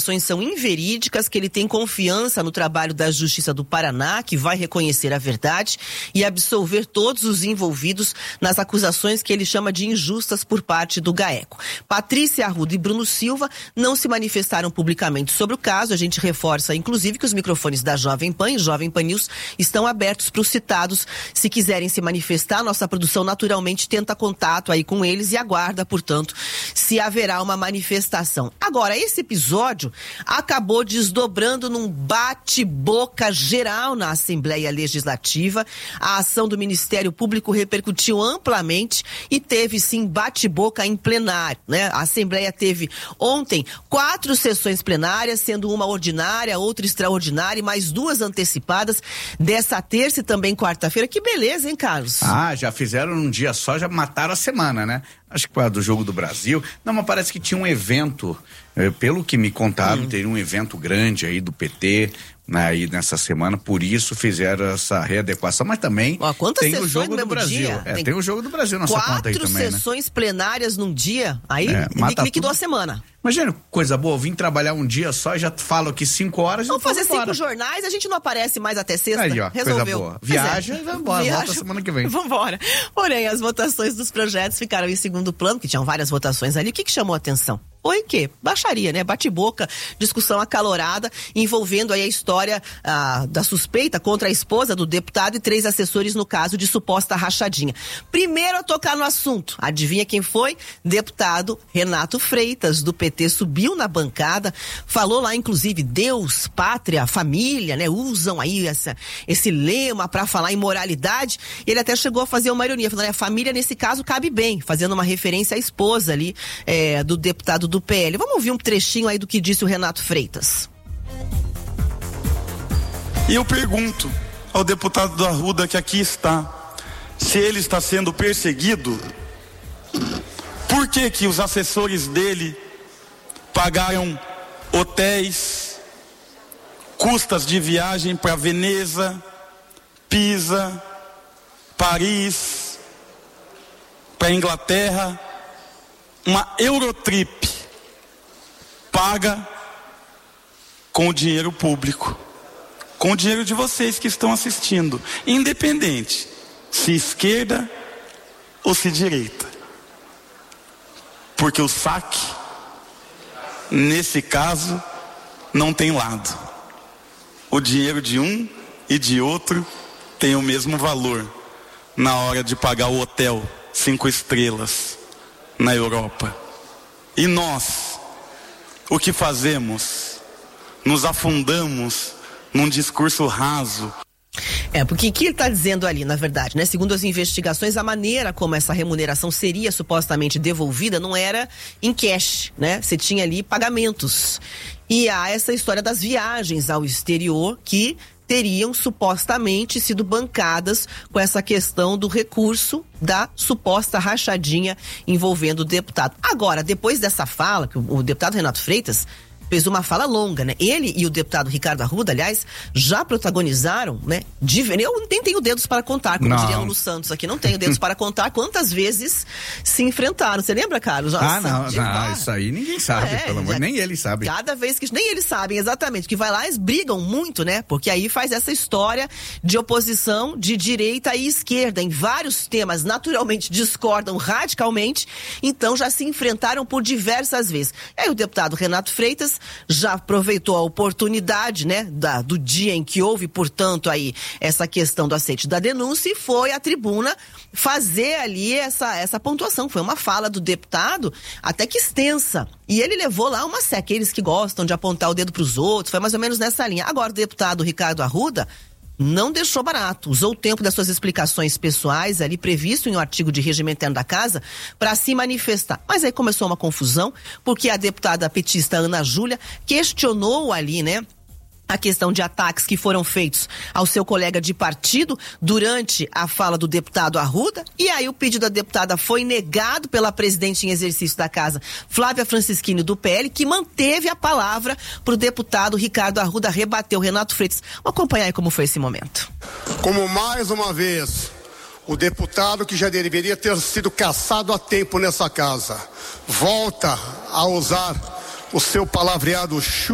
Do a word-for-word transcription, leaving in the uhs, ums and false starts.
acusações são inverídicas, que ele tem confiança no trabalho da Justiça do Paraná, que vai reconhecer a verdade e absolver todos os envolvidos nas acusações que ele chama de injustas por parte do GAECO. Patrícia Arruda e Bruno Silva não se manifestaram publicamente sobre o caso. A gente reforça, inclusive, que os microfones da Jovem Pan e Jovem Pan News estão abertos para os citados. Se quiserem se manifestar, nossa produção naturalmente tenta contato aí com eles e aguarda, portanto, se haverá uma manifestação. Agora, esse episódio acabou desdobrando num bate-boca geral na Assembleia Legislativa. A ação do Ministério Público repercutiu amplamente e teve, sim, bate-boca em plenário, né? A Assembleia teve ontem quatro sessões plenárias, sendo uma ordinária, outra extraordinária e mais duas antecipadas dessa terça e também quarta-feira. Que beleza, hein, Carlos? Ah, já fizeram num dia só, já mataram a semana, né? Acho que foi a do Jogo do Brasil. Não, mas parece que tinha um evento, eh, pelo que me contaram, hum. teria um evento grande aí do P T, né, aí nessa semana, por isso fizeram essa readequação, mas também Ó, tem o Jogo do Brasil. Dia? É, tem, tem o Jogo do Brasil nessa conta aí também, Quatro sessões né? plenárias num dia, aí é, liquidou tudo. a semana. Imagina, coisa boa, eu vim trabalhar um dia só e já falo aqui cinco horas. Vamos fazer cinco jornais, a gente não aparece mais até sexta. Aí, ó, resolveu. Coisa boa. Viaja é. e vai embora, Viaja, volta semana que vem. Vambora. Porém, as votações dos projetos ficaram em segundo plano, que tinham várias votações ali. O que que chamou a atenção? Foi o quê? Baixaria, né? Bate-boca, discussão acalorada, envolvendo aí a história ah, da suspeita contra a esposa do deputado e três assessores no caso de suposta rachadinha. Primeiro a tocar no assunto, adivinha quem foi? Deputado Renato Freitas, do P T, subiu na bancada, falou lá, inclusive, Deus, pátria, família, né? Usam aí essa, esse lema para falar em moralidade. Ele até chegou a fazer uma ironia, falando, né? A família, nesse caso, cabe bem, fazendo uma referência à esposa ali é, do deputado do P L. Vamos ouvir um trechinho aí do que disse o Renato Freitas. E eu pergunto ao deputado da Arruda que aqui está, se ele está sendo perseguido, por que que os assessores dele pagaram hotéis, custas de viagem para Veneza, Pisa, Paris, para Inglaterra, uma Eurotrip paga com o dinheiro público, com o dinheiro de vocês que estão assistindo, independente se esquerda ou se direita, porque o saque nesse caso não tem lado. O dinheiro de um e de outro tem o mesmo valor na hora de pagar o hotel cinco estrelas na Europa. E nós, o que fazemos? Nos afundamos num discurso raso. É, porque o que ele está dizendo ali, na verdade, né? Segundo as investigações, a maneira como essa remuneração seria supostamente devolvida não era em cash, né? Você tinha ali pagamentos. E há essa história das viagens ao exterior que teriam supostamente sido bancadas com essa questão do recurso da suposta rachadinha envolvendo o deputado. Agora, depois dessa fala, que o, o deputado Renato Freitas fez uma fala longa, né? Ele e o deputado Ricardo Arruda, aliás, já protagonizaram, né? De, eu nem tenho dedos para contar, como não. diria o Lulu Santos aqui, não tenho dedos para contar quantas vezes se enfrentaram. Você lembra, Carlos? Nossa, ah, não, não isso aí ninguém sabe, é, pelo amor, nem eles sabem. Cada vez que, nem eles sabem exatamente, que vai lá, eles brigam muito, né? Porque aí faz essa história de oposição de direita e esquerda, em vários temas, naturalmente discordam radicalmente, então já se enfrentaram por diversas vezes. E aí o deputado Renato Freitas já aproveitou a oportunidade, né, da, do dia em que houve, portanto, aí essa questão do aceite da denúncia e foi à tribuna fazer ali essa, essa pontuação. Foi uma fala do deputado até que extensa. E ele levou lá uma série, aqueles que gostam de apontar o dedo para os outros, foi mais ou menos nessa linha. Agora o deputado Ricardo Arruda não deixou barato, usou o tempo das suas explicações pessoais ali previsto em um artigo de regimento interno da casa para se manifestar. Mas aí começou uma confusão, porque a deputada petista Ana Júlia questionou ali, né, a questão de ataques que foram feitos ao seu colega de partido durante a fala do deputado Arruda, e aí o pedido da deputada foi negado pela presidente em exercício da casa, Flávia Francischini, do P L, que manteve a palavra para o deputado Ricardo Arruda rebater o Renato Freitas. Vamos acompanhar aí como foi esse momento. Como mais uma vez o deputado que já deveria ter sido caçado a tempo nessa casa volta a usar o seu palavreado chu